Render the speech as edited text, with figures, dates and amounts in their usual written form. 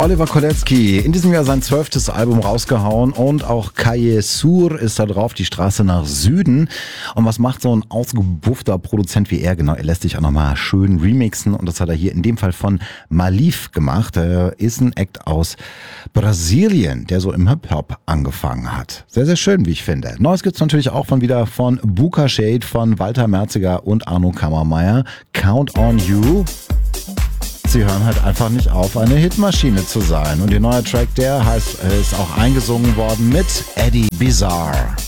Oliver Kolecki, in diesem Jahr sein 12. Album rausgehauen und auch Calle Sur ist da drauf, die Straße nach Süden. Und was macht so ein ausgebuffter Produzent wie er? Genau, er lässt sich auch nochmal schön remixen und das hat er hier in dem Fall von Malif gemacht. Er ist ein Act aus Brasilien, der so im Hip-Hop angefangen hat. Sehr, sehr schön, wie ich finde. Neues gibt's natürlich auch wieder von Buka Shade, von Walter Merziger und Arno Kammermeier. Count on You. Sie hören halt einfach nicht auf, eine Hitmaschine zu sein. Und ihr neuer Track, der ist auch eingesungen worden mit Eddie Bizarre.